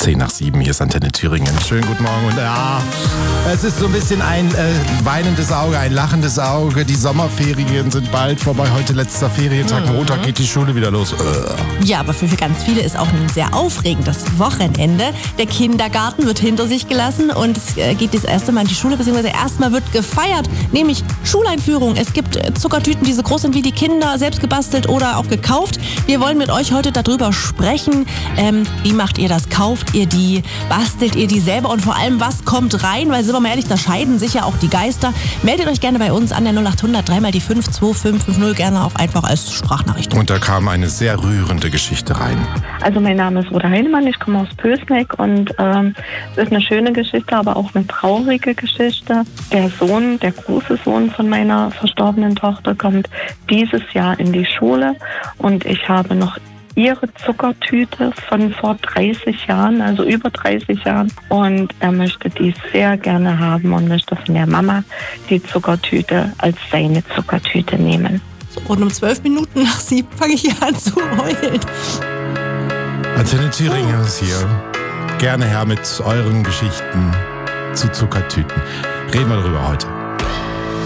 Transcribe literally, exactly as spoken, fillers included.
Zehn nach sieben, hier ist Antenne Thüringen. Schönen guten Morgen. Und ja, es ist so ein bisschen ein äh, weinendes Auge, ein lachendes Auge. Die Sommerferien sind bald vorbei. Heute letzter Ferientag. Mhm. Montag geht die Schule wieder los. Äh. Ja, aber für, für ganz viele ist auch ein sehr aufregendes Wochenende. Der Kindergarten wird hinter sich gelassen und es äh, geht das erste Mal in die Schule, beziehungsweise erstmal wird gefeiert, nämlich Schuleinführung. Es gibt äh, Zuckertüten, die so groß sind wie die Kinder, selbst gebastelt oder auch gekauft. Wir wollen mit euch heute darüber sprechen. Ähm, wie macht ihr das? Kauft ihr die? Bastelt ihr die selber? Und vor allem, was kommt rein? Weil, sind wir mal ehrlich, da scheiden sich ja auch die Geister. Meldet euch gerne bei uns an der null acht hundert, dreimal die fünf zwei fünf fünf null, gerne auch einfach als Sprachnachricht. Und da kam eine sehr rührende Geschichte rein. Also mein Name ist Ruda Heinemann, ich komme aus Pößneck und ähm, es ist eine schöne Geschichte, aber auch eine traurige Geschichte. Der Sohn, der große Sohn von meiner verstorbenen Tochter kommt dieses Jahr in die Schule und ich habe noch ihre Zuckertüte von vor dreißig Jahren, also über dreißig Jahren. Und er möchte die sehr gerne haben und möchte von der Mama die Zuckertüte als seine Zuckertüte nehmen. Und um zwölf Minuten nach sieben fange ich an zu heulen. Antenne Thüringen ist hier. Gerne her mit euren Geschichten zu Zuckertüten. Reden wir darüber heute.